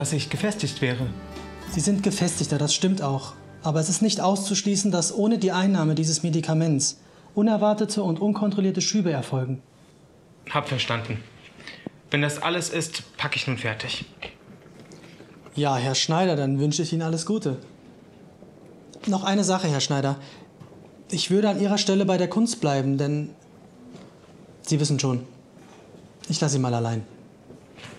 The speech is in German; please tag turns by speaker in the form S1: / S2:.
S1: dass ich gefestigt wäre.
S2: Sie sind Gefestigter, das stimmt auch. Aber es ist nicht auszuschließen, dass ohne die Einnahme dieses Medikaments unerwartete und unkontrollierte Schübe erfolgen.
S1: Hab verstanden. Wenn das alles ist, packe ich nun fertig.
S2: Ja, Herr Schneider, dann wünsche ich Ihnen alles Gute. Noch eine Sache, Herr Schneider. Ich würde an Ihrer Stelle bei der Kunst bleiben, denn Sie wissen schon, ich lasse Sie mal allein.